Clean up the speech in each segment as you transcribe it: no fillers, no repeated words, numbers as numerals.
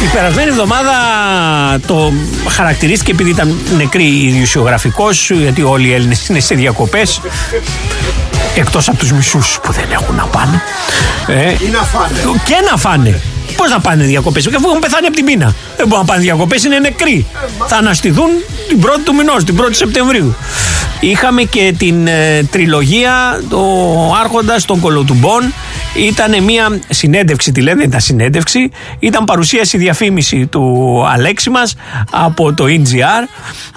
Η περασμένη εβδομάδα το χαρακτηρίστηκε επειδή ήταν νεκρή ιδιοσιογραφικός, γιατί όλοι οι Έλληνες είναι σε διακοπές. Εκτός από τους μισούς που δεν έχουν να πάνε. Ή να φάνε. Και να φάνε. Πώς να πάνε διακοπές, αφού έχουν πεθάνει από την πείνα. Δεν μπορούν να πάνε διακοπές, είναι νεκροί. Θα αναστηθούν την 1η του μηνός, την 1η Σεπτεμβρίου. Είχαμε και την τριλογία, το Άρχοντας των Κολοτουμπών. Ήταν μια συνέντευξη, τη λένε, ήταν συνέντευξη. Ήταν παρουσίαση, διαφήμιση του Αλέξη μας από το EGR,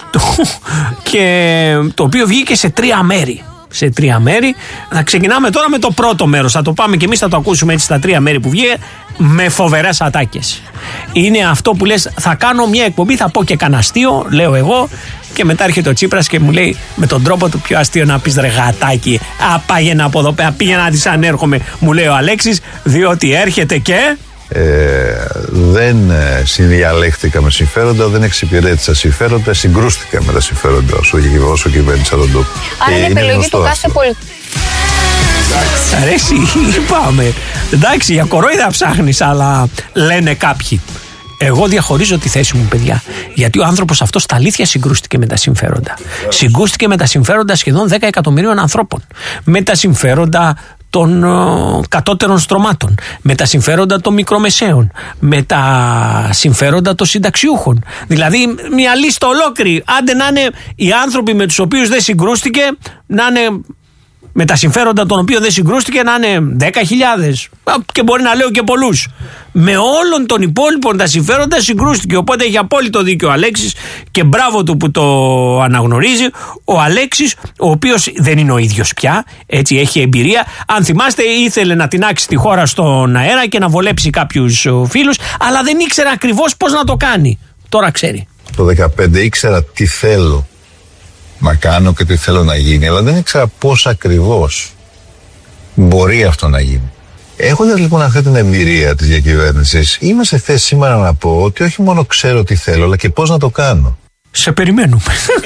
και το οποίο βγήκε σε 3 μέρη. Σε 3 μέρη. Θα ξεκινάμε τώρα με το πρώτο μέρος. Θα το πάμε και εμείς, θα το ακούσουμε έτσι στα 3 μέρη που βγήκε, με φοβερές ατάκες. Είναι αυτό που λες, θα κάνω μια εκπομπή, θα πω και κανένα αστείο, λέω εγώ, και μετά έρχεται ο Τσίπρας και μου λέει με τον τρόπο του πιο αστείο να πεις ρε γατάκι, πάγαινε από εδώ πέρα, πήγαινα να της ανέρχομαι, μου λέει ο Αλέξης, διότι έρχεται και... δεν συνδιαλέχτηκα με συμφέροντα, δεν εξυπηρέτησα συμφέροντα, συγκρούστηκα με τα συμφέροντα όσο κυβέρνησα τον τόπο. Άρα είναι επιλογή του κάθε πολιτικού. Αρέσει, είπαμε. Εντάξει, για κορόιδα ψάχνεις, αλλά λένε κάποιοι. Εγώ διαχωρίζω τη θέση μου, παιδιά. Γιατί ο άνθρωπος αυτός στα αλήθεια συγκρούστηκε με τα συμφέροντα. Συγκρούστηκε με τα συμφέροντα σχεδόν 10 εκατομμυρίων ανθρώπων. Με τα συμφέροντα των κατώτερων στρωμάτων, με τα συμφέροντα των μικρομεσαίων, με τα συμφέροντα των συνταξιούχων. Δηλαδή μια λίστα ολόκληρη. Άντε να είναι οι άνθρωποι με τους οποίους δεν συγκρούστηκε, να είναι με τα συμφέροντα των οποίων δεν συγκρούστηκε, να είναι 10.000 και μπορεί να λέω και πολλούς. Με όλων των υπόλοιπων τα συμφέροντα συγκρούστηκε. Οπότε έχει απόλυτο δίκιο ο Αλέξης και μπράβο του που το αναγνωρίζει. Ο Αλέξης, ο οποίος δεν είναι ο ίδιος πια, έτσι, έχει εμπειρία. Αν θυμάστε, ήθελε να τινάξει τη χώρα στον αέρα και να βολέψει κάποιους φίλους, αλλά δεν ήξερε ακριβώς πώς να το κάνει. Τώρα ξέρει. Το 2015 ήξερα τι θέλω να κάνω και τι θέλω να γίνει, αλλά δεν ήξερα πώς ακριβώς μπορεί αυτό να γίνει. Έχοντας λοιπόν αυτή την εμπειρία της διακυβέρνησης, είμαι σε θέση σήμερα να πω ότι όχι μόνο ξέρω τι θέλω, αλλά και πώς να το κάνω. Σε περιμένουμε.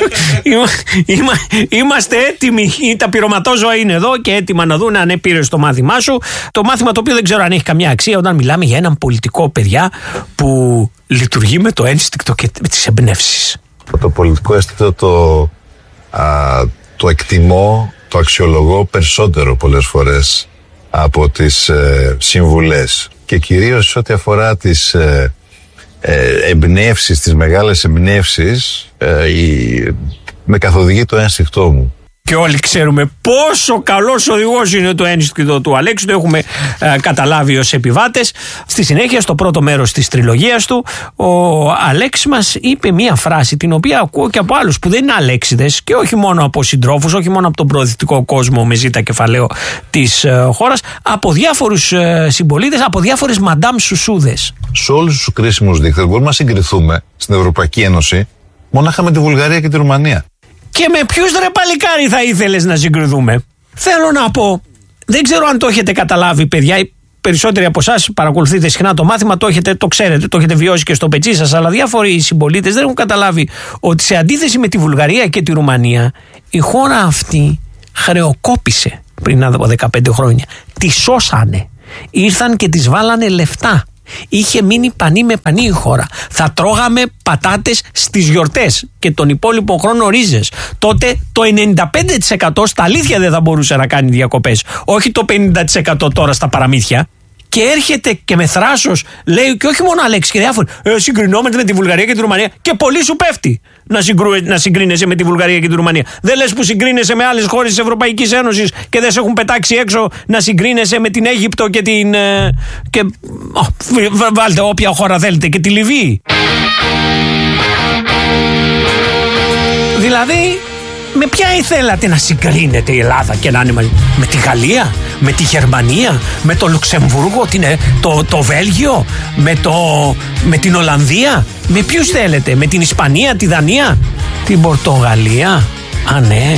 Είμαστε έτοιμοι. Τα πειρωματόζωα είναι εδώ και έτοιμα να δουν αν πήρες το μάθημά σου. Το μάθημα το οποίο δεν ξέρω αν έχει καμιά αξία όταν μιλάμε για έναν πολιτικό, παιδιά, που λειτουργεί με το ένστικτο και με τις εμπνεύσεις. Το πολιτικό ένστικτο το εκτιμώ, το αξιολογώ περισσότερο πολλές φορές από τις συμβουλές, και κυρίως ό,τι αφορά τις εμπνεύσεις, τις μεγάλες εμπνεύσεις, με καθοδηγεί το ένστικτό μου. Και όλοι ξέρουμε πόσο καλός οδηγός είναι το ένστικτο του Αλέξη, το έχουμε καταλάβει ως επιβάτες. Στη συνέχεια, στο πρώτο μέρος της τριλογίας του, ο Αλέξης μας είπε μία φράση την οποία ακούω και από άλλους που δεν είναι Αλέξιδες, και όχι μόνο από συντρόφους, όχι μόνο από τον προοδευτικό κόσμο με ζήτα κεφαλαίο της χώρας, από διάφορους συμπολίτες, από διάφορες μαντάμ σουσούδες. Σε όλους τους κρίσιμους δείκτες μπορούμε να συγκριθούμε στην Ευρωπαϊκή Ένωση μονάχα με τη Βουλγαρία και τη Ρουμανία. Και με ποιους ρε παλικάρι θα ήθελες να συγκριθούμε? Θέλω να πω, δεν ξέρω αν το έχετε καταλάβει, παιδιά. Οι περισσότεροι από εσάς παρακολουθείτε συχνά το μάθημα, το ξέρετε, το έχετε βιώσει και στο πετσί σας, αλλά διάφοροι συμπολίτες δεν έχουν καταλάβει ότι σε αντίθεση με τη Βουλγαρία και τη Ρουμανία, η χώρα αυτή χρεοκόπησε πριν από 15 χρόνια. Τη σώσανε. Ήρθαν και τις βάλανε λεφτά. Είχε μείνει πανί με πανί η χώρα. Θα τρώγαμε πατάτες στις γιορτές και τον υπόλοιπο χρόνο ρίζες. Τότε το 95% στα αλήθεια δεν θα μπορούσε να κάνει διακοπές. Όχι το 50% τώρα στα παραμύθια. Και έρχεται και με θράσος λέει, και όχι μόνο Αλέξη και διάφοροι, συγκρινόμαστε με τη Βουλγαρία και τη Ρουμανία, και πολύ σου πέφτει να συγκρίνεσαι με τη Βουλγαρία και τη Ρουμανία. Δεν λες που συγκρίνεσαι με άλλες χώρες της Ευρωπαϊκής Ένωσης και δεν σε έχουν πετάξει έξω να συγκρίνεσαι με την Αίγυπτο και την... βάλτε όποια χώρα θέλετε, και τη Λιβύη. Δηλαδή, με ποια θέλατε να συγκρίνετε η Ελλάδα και να είναι μαζί? Με τη Γαλλία, με τη Γερμανία, με το Λουξεμβούργο, το Βέλγιο, με την Ολλανδία? Με ποιους θέλετε? Με την Ισπανία, τη Δανία, την Πορτογαλία? Α, ναι,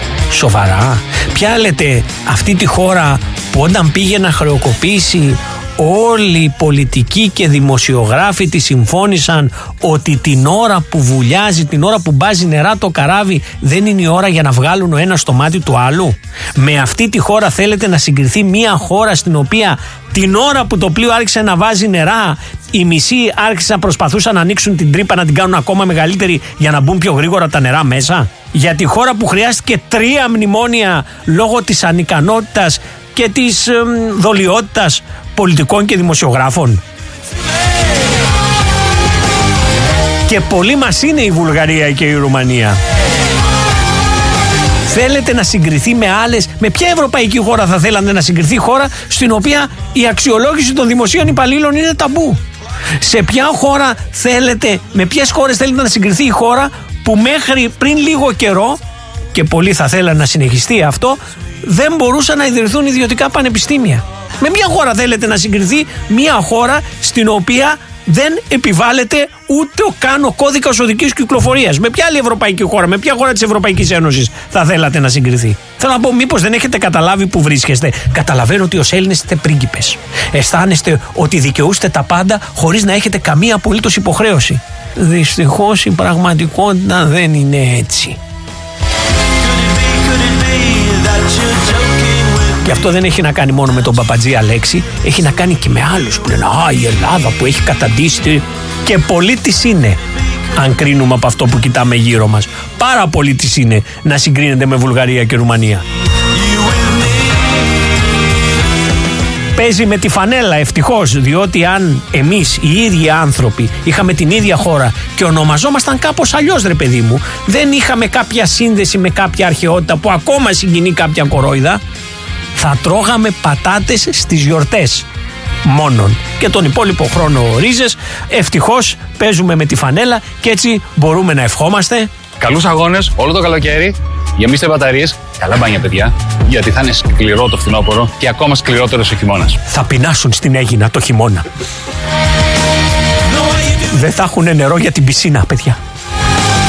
σοβαρά? Ποια λέτε αυτή τη χώρα που όταν πήγε να χρεοκοπήσει όλοι οι πολιτικοί και δημοσιογράφοι τη συμφώνησαν ότι την ώρα που βουλιάζει, την ώρα που μπάζει νερά το καράβι, δεν είναι η ώρα για να βγάλουν ο ένας στο μάτι του άλλου? Με αυτή τη χώρα θέλετε να συγκριθεί μια χώρα στην οποία την ώρα που το πλοίο άρχισε να βάζει νερά, οι μισοί άρχισαν να προσπαθούσαν να ανοίξουν την τρύπα, να την κάνουν ακόμα μεγαλύτερη για να μπουν πιο γρήγορα τα νερά μέσα? Για τη χώρα που χρειάστηκε 3 μνημόνια λόγω της ανικανότητας και της δολιότητας πολιτικών και δημοσιογράφων. Και πολλοί μας είναι η Βουλγαρία και η Ρουμανία. Θέλετε να συγκριθεί με άλλες? Με ποια ευρωπαϊκή χώρα θα θέλατε να συγκριθεί? Χώρα στην οποία η αξιολόγηση των δημοσίων υπαλλήλων είναι ταμπού. Σε ποια χώρα θέλετε, με ποιες χώρες θέλετε να συγκριθεί η χώρα που μέχρι πριν λίγο καιρό, και πολλοί θα θέλανε να συνεχιστεί αυτό, δεν μπορούσαν να ιδρυθούν ιδιωτικά πανεπιστήμια? Με ποια χώρα θέλετε να συγκριθεί μια χώρα στην οποία δεν επιβάλλεται ούτε καν ο κώδικας οδικής κυκλοφορίας? Με ποια άλλη ευρωπαϊκή χώρα, με ποια χώρα της Ευρωπαϊκής Ένωσης θα θέλατε να συγκριθεί? Θέλω να πω, μήπως δεν έχετε καταλάβει που βρίσκεστε? Καταλαβαίνω ότι ως Έλληνες είστε πρίγκιπες. Αισθάνεστε ότι δικαιούστε τα πάντα χωρίς να έχετε καμία απολύτως υποχρέωση. Δυστυχώς η πραγματικότητα δεν είναι έτσι. Και αυτό δεν έχει να κάνει μόνο με τον Παπατζή Αλέξη, έχει να κάνει και με άλλους που λένε «Α, η Ελλάδα που έχει καταντήσει». Και πολύ της είναι, αν κρίνουμε από αυτό που κοιτάμε γύρω μας. Πάρα πολύ της είναι να συγκρίνεται με Βουλγαρία και Ρουμανία. Παίζει με τη φανέλα, ευτυχώς, διότι αν εμείς οι ίδιοι άνθρωποι είχαμε την ίδια χώρα και ονομαζόμασταν κάπως αλλιώς, ρε παιδί μου, δεν είχαμε κάποια σύνδεση με κάποια αρχαιότητα που ακόμα συγκινεί κάποια κορόιδα, θα τρώγαμε πατάτες στις γιορτές μόνον και τον υπόλοιπο χρόνο ρίζες. Ευτυχώς παίζουμε με τη φανέλα και έτσι μπορούμε να ευχόμαστε καλούς αγώνες όλο το καλοκαίρι. Γεμίστε μπαταρίες, καλά μπάνια παιδιά, γιατί θα είναι σκληρό το φθινόπωρο και ακόμα σκληρότερος ο χειμώνας. Θα πεινάσουν στην Αίγινα το χειμώνα. Δεν θα έχουν νερό για την πισίνα, παιδιά.